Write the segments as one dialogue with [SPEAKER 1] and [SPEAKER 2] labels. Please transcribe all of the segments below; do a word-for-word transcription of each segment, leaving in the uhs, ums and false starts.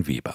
[SPEAKER 1] Jürgen Weber.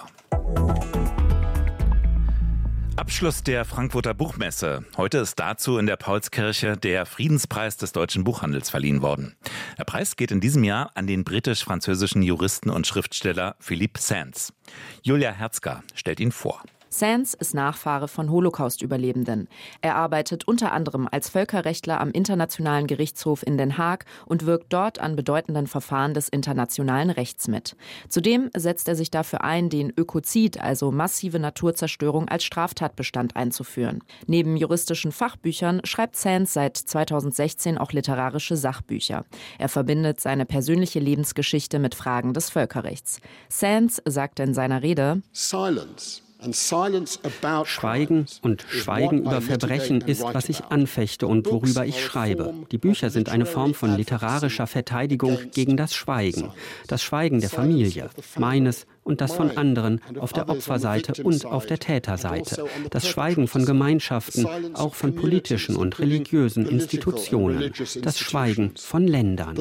[SPEAKER 1] Abschluss der Frankfurter Buchmesse. Heute ist dazu in der Paulskirche der Friedenspreis des deutschen Buchhandels verliehen worden. Der Preis geht in diesem Jahr an den britisch-französischen Juristen und Schriftsteller Philippe Sands. Julia Herzka stellt ihn vor.
[SPEAKER 2] Sands ist Nachfahre von Holocaust-Überlebenden. Er arbeitet unter anderem als Völkerrechtler am Internationalen Gerichtshof in Den Haag und wirkt dort an bedeutenden Verfahren des internationalen Rechts mit. Zudem setzt er sich dafür ein, den Ökozid, also massive Naturzerstörung, als Straftatbestand einzuführen. Neben juristischen Fachbüchern schreibt Sands seit zweitausendsechzehn auch literarische Sachbücher. Er verbindet seine persönliche Lebensgeschichte mit Fragen des Völkerrechts. Sands sagte in seiner Rede:
[SPEAKER 3] Silence. Schweigen und Schweigen über Verbrechen ist, was ich anfechte und worüber ich schreibe. Die Bücher sind eine Form von literarischer Verteidigung gegen das Schweigen. Das Schweigen der Familie, meines und das von anderen auf der Opferseite und auf der Täterseite. Das Schweigen von Gemeinschaften, auch von politischen und religiösen Institutionen. Das Schweigen von Ländern.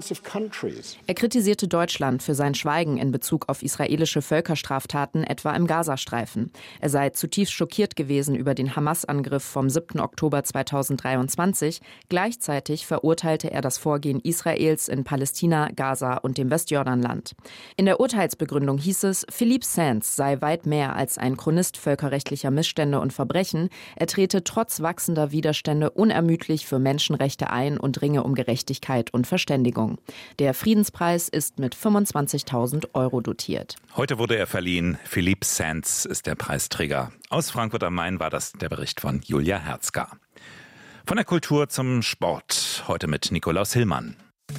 [SPEAKER 2] Er kritisierte Deutschland für sein Schweigen in Bezug auf israelische Völkerstraftaten, etwa im Gazastreifen. Er sei zutiefst schockiert gewesen über den Hamas-Angriff vom siebten Oktober zweitausenddreiundzwanzig. Gleichzeitig verurteilte er das Vorgehen Israels in Palästina, Gaza und dem Westjordanland. In der Urteilsbegründung hieß es, Philippe Sands sei weit mehr als ein Chronist völkerrechtlicher Missstände und Verbrechen. Er trete trotz wachsender Widerstände unermüdlich für Menschenrechte ein und ringe um Gerechtigkeit und Verständigung. Der Friedenspreis ist mit fünfundzwanzigtausend Euro dotiert.
[SPEAKER 1] Heute wurde er verliehen. Philippe Sands ist der Preisträger. Aus Frankfurt am Main war das der Bericht von Julia Herzka. Von der Kultur zum Sport. Heute mit Nikolaus Hillmann.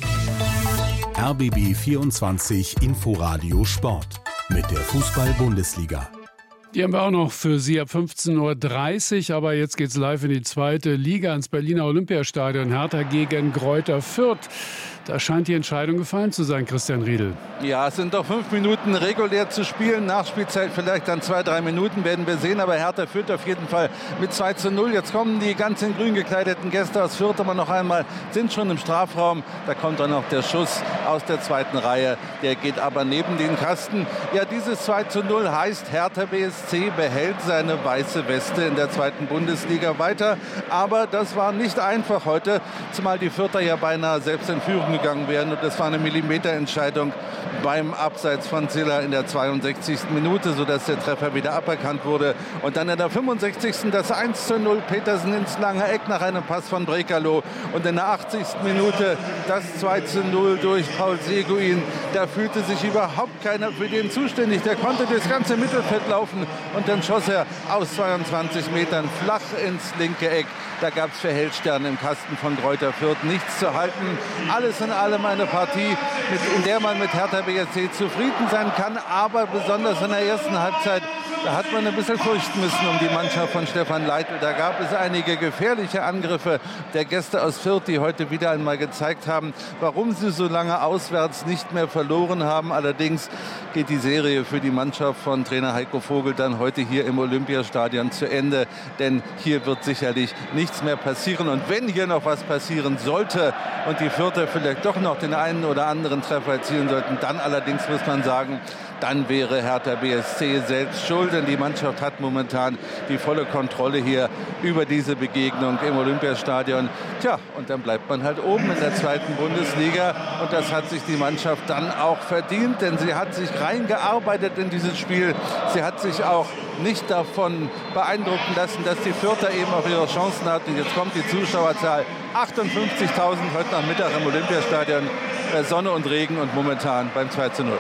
[SPEAKER 4] R B B vierundzwanzig Inforadio Sport mit der Fußball-Bundesliga.
[SPEAKER 5] Die haben wir auch noch für Sie ab fünfzehn Uhr dreißig, aber jetzt geht's live in die zweite Liga, ins Berliner Olympiastadion. Hertha gegen Greuther Fürth. Da scheint die Entscheidung gefallen zu sein, Christian Riedel.
[SPEAKER 6] Ja, es sind doch fünf Minuten regulär zu spielen. Nachspielzeit vielleicht dann zwei, drei Minuten, werden wir sehen. Aber Hertha führt auf jeden Fall mit zwei zu null. Jetzt kommen die ganz in grün gekleideten Gäste aus Fürth aber noch einmal, sind schon im Strafraum. Da kommt dann noch der Schuss aus der zweiten Reihe. Der geht aber neben den Kasten. Ja, dieses zwei zu null heißt, Hertha B S C behält seine weiße Weste in der zweiten Bundesliga weiter. Aber das war nicht einfach heute, zumal die Fürther ja beinahe selbst in Führung gegangen wären. Und das war eine Millimeterentscheidung beim Abseits von Ziller in der zweiundsechzigsten Minute, sodass der Treffer wieder aberkannt wurde. Und dann in der fünfundsechzigsten das eins zu null Petersen ins lange Eck nach einem Pass von Brekalo. Und in der achtzigsten Minute das zwei zu null durch Paul Seguin. Da fühlte sich überhaupt keiner für den zuständig. Der konnte das ganze Mittelfeld laufen und dann schoss er aus zweiundzwanzig Metern flach ins linke Eck. Da gab es für Hellstern im Kasten von Greuther Fürth nichts zu halten. Alles in allem eine Partie, mit, in der man mit Hertha B S C zufrieden sein kann. Aber besonders in der ersten Halbzeit, da hat man ein bisschen fürchten müssen um die Mannschaft von Stefan Leitl. Da gab es einige gefährliche Angriffe der Gäste aus Fürth, die heute wieder einmal gezeigt haben, warum sie so lange auswärts nicht mehr verloren haben. Allerdings geht die Serie für die Mannschaft von Trainer Heiko Vogel dann heute hier im Olympiastadion zu Ende. Denn hier wird sicherlich nichts mehr passieren. Und wenn hier noch was passieren sollte und die Fürther vielleicht doch noch den einen oder anderen Treffer erzielen sollten, dann allerdings muss man sagen, dann wäre Hertha B S C selbst schuld, denn die Mannschaft hat momentan die volle Kontrolle hier über diese Begegnung im Olympiastadion. Tja, und dann bleibt man halt oben in der zweiten Bundesliga und das hat sich die Mannschaft dann auch verdient, denn sie hat sich reingearbeitet in dieses Spiel. Sie hat sich auch nicht davon beeindrucken lassen, dass die Fürther eben auch ihre Chancen hatten. Jetzt kommt die Zuschauerzahl, achtundfünfzigtausend heute Nachmittag im Olympiastadion, Sonne und Regen und momentan beim zwei zu null.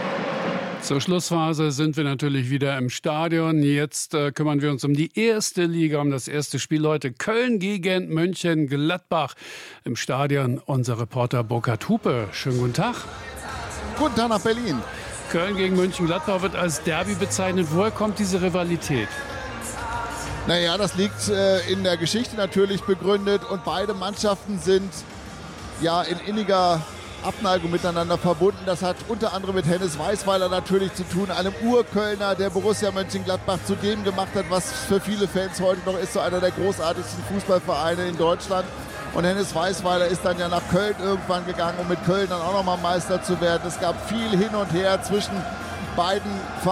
[SPEAKER 5] Zur Schlussphase sind wir natürlich wieder im Stadion. Jetzt äh, kümmern wir uns um die erste Liga, um das erste Spiel heute. Köln gegen Mönchengladbach. Im Stadion unser Reporter Burkhard Hupe. Schönen guten Tag.
[SPEAKER 7] Guten Tag nach Berlin.
[SPEAKER 5] Köln gegen Mönchengladbach wird als Derby bezeichnet. Woher kommt diese Rivalität?
[SPEAKER 7] Naja, das liegt äh, in der Geschichte natürlich begründet. Und beide Mannschaften sind ja in inniger Abneigung miteinander verbunden. Das hat unter anderem mit Hennes Weisweiler natürlich zu tun, einem Urkölner, der Borussia Mönchengladbach zu dem gemacht hat, was für viele Fans heute noch ist, so einer der großartigsten Fußballvereine in Deutschland. Und Hennes Weisweiler ist dann ja nach Köln irgendwann gegangen, um mit Köln dann auch nochmal Meister zu werden. Es gab viel hin und her zwischen beiden Vereinen.